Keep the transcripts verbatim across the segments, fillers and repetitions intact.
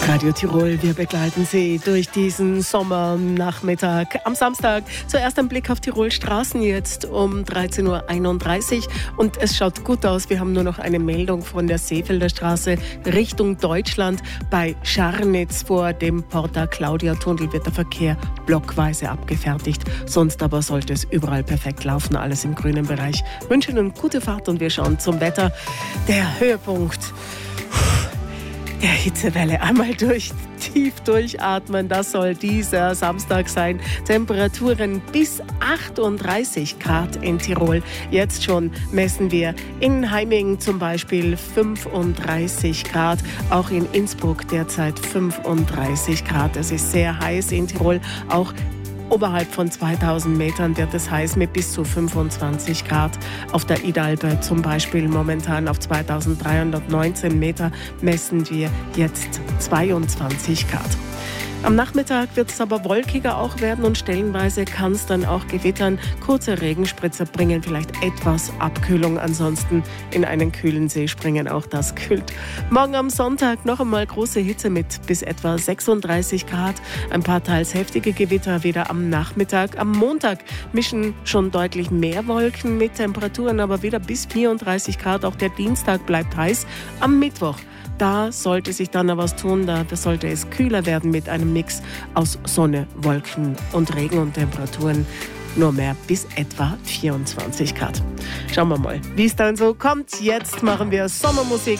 Radio Tirol, wir begleiten Sie durch diesen Sommernachmittag. Am Samstag zuerst ein Blick auf Tirol Straßen jetzt um dreizehn Uhr einunddreißig. Und es schaut gut aus. Wir haben nur noch eine Meldung von der Seefelder Straße Richtung Deutschland. Bei Scharnitz vor dem Porta Claudia Tunnel wird der Verkehr blockweise abgefertigt. Sonst aber sollte es überall perfekt laufen, alles im grünen Bereich. Wir wünschen Ihnen gute Fahrt und wir schauen zum Wetter. Der Höhepunkt der Hitzewelle. Einmal durch, tief durchatmen, das soll dieser Samstag sein. Temperaturen bis achtunddreißig Grad in Tirol. Jetzt schon messen wir in Heiming zum Beispiel fünfunddreißig Grad. Auch in Innsbruck derzeit fünfunddreißig Grad. Es ist sehr heiß in Tirol. Auch oberhalb von zweitausend Metern wird es heiß mit bis zu fünfundzwanzig Grad. Auf der Idalpe zum Beispiel momentan auf zweitausenddreihundertneunzehn Meter messen wir jetzt zweiundzwanzig Grad. Am Nachmittag wird es aber wolkiger auch werden und stellenweise kann es dann auch gewittern. Kurze Regenspritzer bringen vielleicht etwas Abkühlung. Ansonsten in einen kühlen See springen, auch das kühlt. Morgen am Sonntag noch einmal große Hitze mit bis etwa sechsunddreißig Grad. Ein paar teils heftige Gewitter wieder am Nachmittag. Am Montag mischen schon deutlich mehr Wolken mit Temperaturen, aber wieder bis vierunddreißig Grad. Auch der Dienstag bleibt heiß. Am Mittwoch Da sollte sich dann noch was tun, da sollte es kühler werden mit einem Mix aus Sonne, Wolken und Regen und Temperaturen nur mehr bis etwa vierundzwanzig Grad. Schauen wir mal, wie es dann so kommt. Jetzt machen wir Sommermusik.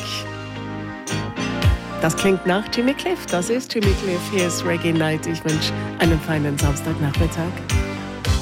Das klingt nach Jimmy Cliff, das ist Jimmy Cliff. Hier ist Reggae Night. Ich wünsche einen feinen Samstagnachmittag.